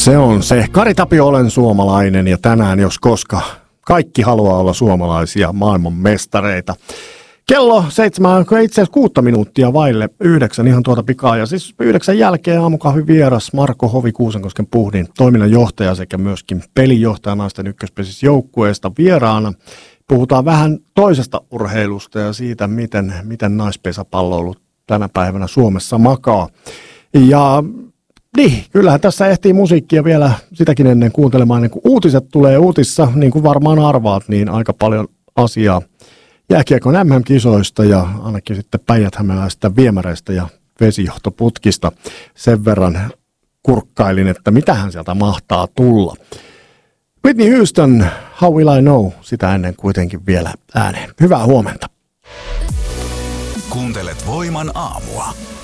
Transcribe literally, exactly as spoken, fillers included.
Se on se. Kari Tapio, olen suomalainen ja tänään jos koska kaikki haluaa olla suomalaisia maailman mestareita. Kello seitsemän, itse asiassa kuutta minuuttia vaille yhdeksän ihan tuota pikaa. Ja siis yhdeksän jälkeen aamukahvin vieras Marko Hovi Kuusankosken Puhdin toiminnanjohtaja sekä myöskin pelinjohtaja naisten ykköspesissä joukkueesta vieraana. Puhutaan vähän toisesta urheilusta ja siitä, miten, miten naispesäpalloilu tänä päivänä Suomessa makaa. Ja niin, kyllähän tässä ehtii musiikkia vielä sitäkin ennen kuuntelemaan, niin kun uutiset tulee uutissa, niin kuin varmaan arvaat, niin aika paljon asiaa jääkiekon M M-kisoista ja ainakin sitten päijät-hämäläisistä viemäreistä ja vesijohtoputkista. Sen verran kurkkailin, että mitähän sieltä mahtaa tulla. Whitney Houston, How Will I Know, sitä ennen kuitenkin vielä ääneen. Hyvää huomenta. Kuuntelet Voiman aamua.